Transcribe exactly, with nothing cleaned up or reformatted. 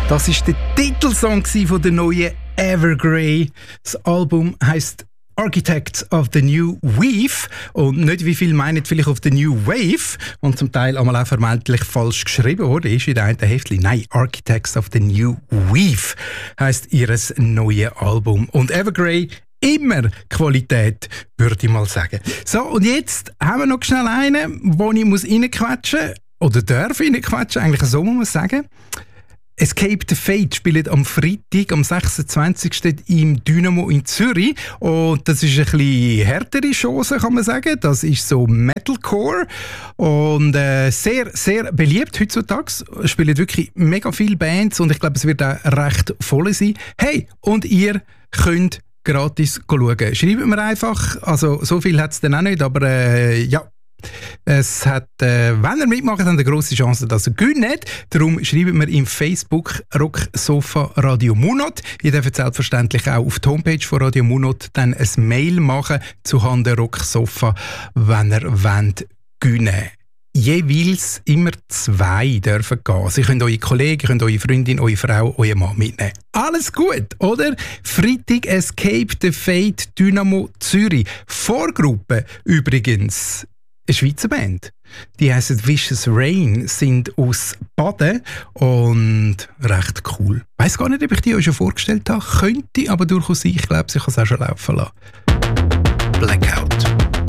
Das war der Titelsong von der neuen Evergrey. Das Album heisst Architects of the New Weave und nicht wie viele meinen vielleicht auf the New Wave und zum Teil einmal auch vermeintlich falsch geschrieben wurde, ist in der einen Heftchen. Nein, Architects of the New Weave heisst ihres neue Album und Evergrey immer Qualität, würde ich mal sagen. So, und jetzt haben wir noch schnell einen, wo ich muss reinquetschen muss oder darf reinquetschen, eigentlich so muss man sagen. Escape the Fate spielt am Freitag, am sechsundzwanzigsten im Dynamo in Zürich. Und das ist ein bisschen härtere Chance, kann man sagen. Das ist so Metalcore. Und äh, sehr, sehr beliebt heutzutage. Es spielen wirklich mega viele Bands und ich glaube, es wird auch recht voll sein. Hey, und ihr könnt gratis schauen. Schreibt mir einfach, also so viel hat es dann auch nicht, aber äh, ja. Es hat, äh, wenn ihr mitmacht, eine grosse Chance, dass ihr gewinnt. Darum schreibt mir im Facebook Rock Sofa Radio Munot. Ihr dürft selbstverständlich auch auf die Homepage von Radio Munot dann ein Mail machen zu Handen Rock Sofa, wenn ihr wollt gewinnen. Jeweils immer zwei dürfen gehen. Sie können eure Kollegen, könnt eure Freundin, eure Frau, euren Mann mitnehmen. Alles gut, oder? Freitag Escape the Fate Dynamo Zürich. Vorgruppe übrigens. Eine Schweizer Band. Die heissen Vicious Rain, sind aus Baden und recht cool. Ich weiss gar nicht, ob ich die euch schon vorgestellt habe. Könnte aber durchaus sein. Ich glaube, ich kann es auch schon laufen lassen. Blackout.